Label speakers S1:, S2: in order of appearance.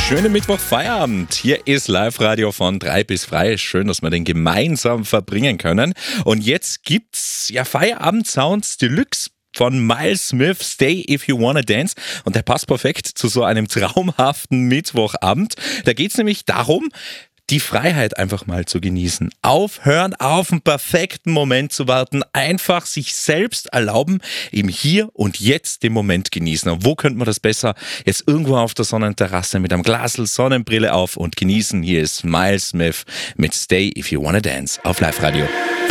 S1: Schönen Mittwoch Feierabend. Hier ist Live-Radio von 3 bis frei. Schön, dass wir den gemeinsam verbringen können. Und jetzt gibt's Feierabend-Sounds Deluxe von Miles Smith, Stay If You Wanna Dance. Und der passt perfekt zu so einem traumhaften Mittwochabend. Da geht's nämlich darum, die Freiheit einfach mal zu genießen. Aufhören, auf einen perfekten Moment zu warten. Einfach sich selbst erlauben, im Hier und Jetzt den Moment genießen. Und wo könnte man das besser? Jetzt irgendwo auf der Sonnenterrasse mit einem Glasl Sonnenbrille auf und genießen. Hier ist Miles Smith mit Stay If You Wanna Dance auf Live-Radio.